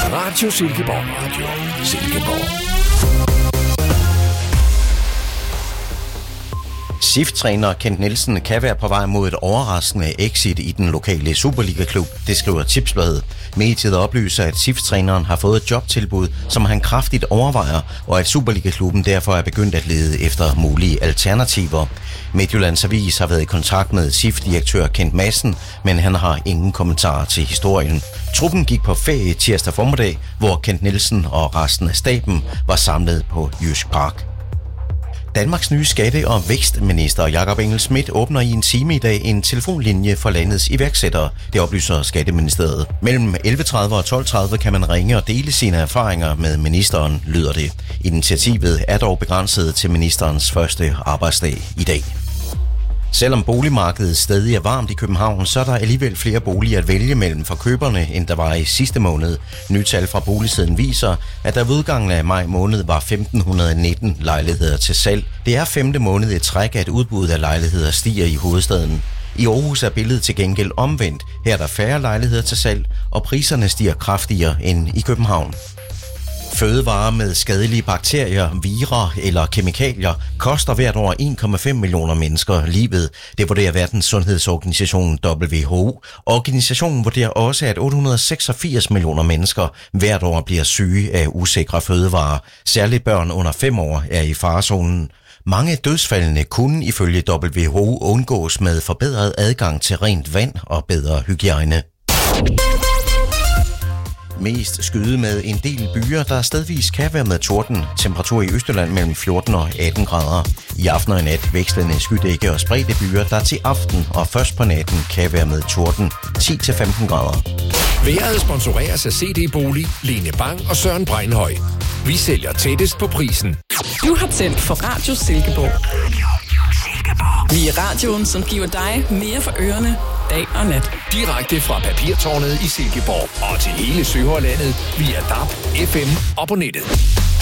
Radio Silkeborg. Radio Silkeborg. SIF-træner Kent Nielsen kan være på vej mod et overraskende exit i den lokale Superliga-klub, det skriver Tipsbladet. Mediet oplyser, at SIF-træneren har fået et jobtilbud, som han kraftigt overvejer, og at Superliga-klubben derfor er begyndt at lede efter mulige alternativer. Midtjyllands Avis har været i kontakt med SIF-direktør Kent Madsen, men han har ingen kommentarer til historien. Truppen gik på ferie tirsdag formiddag, hvor Kent Nielsen og resten af staben var samlet på Jysk Park. Danmarks nye skatte- og vækstminister Jakob Engel-Schmidt åbner i en time i dag en telefonlinje for landets iværksættere. Det oplyser Skatteministeriet. Mellem 11.30 og 12.30 kan man ringe og dele sine erfaringer med ministeren, lyder det. Initiativet er dog begrænset til ministerens første arbejdsdag i dag. Selvom boligmarkedet stadig er varmt i København, så er der alligevel flere boliger at vælge mellem for køberne, end der var i sidste måned. Nye tal fra Boligsiden viser, at der ved udgangen af maj måned var 1.519 lejligheder til salg. Det er 5. måned i træk, at udbuddet af lejligheder stiger i hovedstaden. I Aarhus er billedet til gengæld omvendt. Her er der færre lejligheder til salg, og priserne stiger kraftigere end i København. Fødevarer med skadelige bakterier, virer eller kemikalier koster hvert år 1,5 millioner mennesker livet. Det vurderer Verdens Sundhedsorganisation WHO. Organisationen vurderer også, at 886 millioner mennesker hvert år bliver syge af usikre fødevarer. Særligt børn under 5 år er i farezonen. Mange af dødsfaldene kunne ifølge WHO undgås med forbedret adgang til rent vand og bedre hygiejne. Mest skyde med en del byer, der stedvis kan være med torden. Temperatur i Østjylland mellem 14 og 18 grader. I aften og i nat vekslende skydække og spredte byer, der til aften og først på natten kan være med torden 10-15 grader. Været sponsoreres af CD Bolig, Lene Bang og Søren Breinhøj. Vi sælger tættest på prisen. Du har tændt for Radio Silkeborg. Vi er radioen, som giver dig mere for ørerne dag og nat. Direkte fra Papirtårnet i Silkeborg og til hele Søhøjlandet via DAB, FM og på nettet.